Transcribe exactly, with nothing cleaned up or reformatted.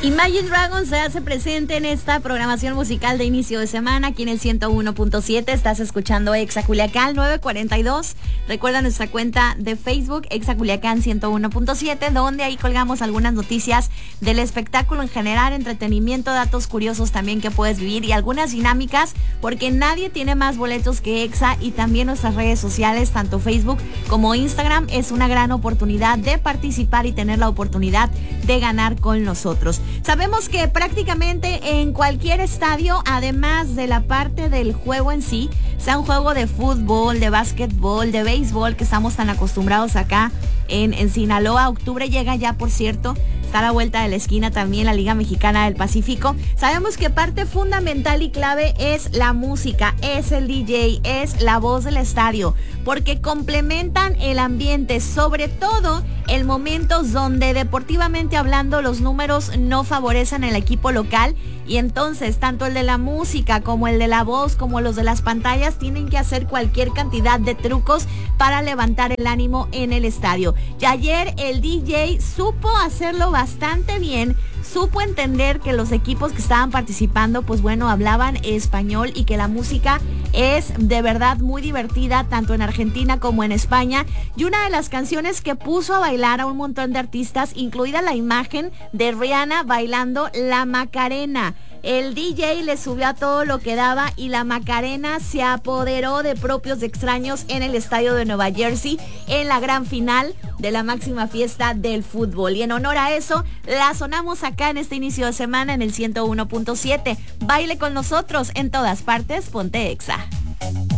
Imagine Dragons se hace presente en esta programación musical de inicio de semana aquí en el ciento uno punto siete. Estás escuchando Exa Culiacán nueve cuarenta y dos. Recuerda nuestra cuenta de Facebook Exa Culiacán ciento uno punto siete, donde ahí colgamos algunas noticias del espectáculo en general, entretenimiento, datos curiosos también que puedes vivir y algunas dinámicas, porque nadie tiene más boletos que Exa, y también nuestras redes sociales, tanto Facebook como Instagram, es una gran oportunidad de participar y tener la oportunidad de ganar con nosotros. Sabemos que prácticamente en cualquier estadio, además de la parte del juego en sí, sea un juego de fútbol, de básquetbol, de béisbol, que estamos tan acostumbrados acá en, en Sinaloa. Octubre llega ya, por cierto, está a la vuelta de la esquina también la Liga Mexicana del Pacífico. Sabemos que parte fundamental y clave es la música, es el D J, es la voz del estadio, porque complementan el ambiente, sobre todo en momentos donde deportivamente hablando los números no favorecen el equipo local, y entonces tanto el de la música como el de la voz como los de las pantallas tienen que hacer cualquier cantidad de trucos para levantar el ánimo en el estadio. Y ayer el D J supo hacerlo bastante bien, supo entender que los equipos que estaban participando, pues bueno, hablaban español y que la música es de verdad muy divertida, tanto en Argentina como en España. Y una de las canciones que puso a bailar a un montón de artistas, incluida la imagen de Rihanna bailando la Macarena. El D J le subió a todo lo que daba y la Macarena se apoderó de propios de extraños en el estadio de Nueva Jersey en la gran final de la máxima fiesta del fútbol. Y en honor a eso, la sonamos acá en este inicio de semana en el ciento uno punto siete. Baile con nosotros en todas partes, ponte Exa.